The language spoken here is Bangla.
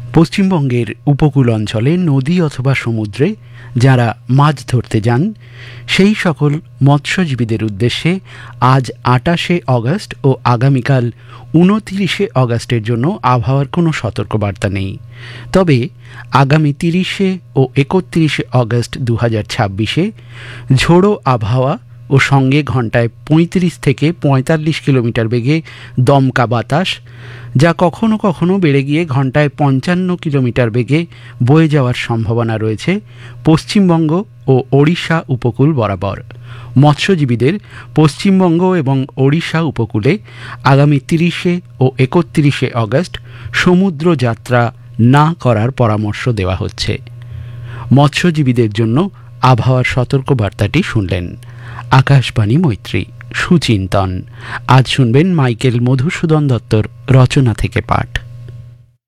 পশ্চিমবঙ্গের উপকূল অঞ্চলে নদী অথবা সমুদ্রে যারা মাছ ধরতে যান সেই সকল মৎস্যজীবীদের উদ্দেশ্যে আজ ২৮শে অগস্ট ও আগামীকাল ২৯শে অগস্টের জন্য আবহাওয়ার কোনো সতর্কবার্তা নেই। তবে আগামী ৩০শে ও ৩১শে অগস্ট ২০২৬-এ ঝোড়ো আবহাওয়া ও সঙ্গে ঘন্টায় ৩৫ থেকে ৪৫ কিলোমিটার বেগে দমকা বাতাস, যা কখনো কখনো বেড়ে গিয়ে ঘন্টায় ৫৫ কিলোমিটার বেগে বয়ে যাওয়ার সম্ভাবনা রয়েছে পশ্চিমবঙ্গ ও ওড়িশা উপকূল বরাবর। মৎস্যজীবীদের পশ্চিমবঙ্গ এবং ওড়িশা উপকূলে আগামী ৩০শে ও ৩১শে অগস্ট সমুদ্র যাত্রা না করার পরামর্শ দেওয়া হচ্ছে। মৎস্যজীবীদের জন্য আবহাওয়ার সতর্কবার্তাটি শুনলেন। আকাশবাণী মৈত্রী, সুচিন্তন। আজ শুনবেন মাইকেল মধুসূদন দত্তর রচনা থেকে পাঠ।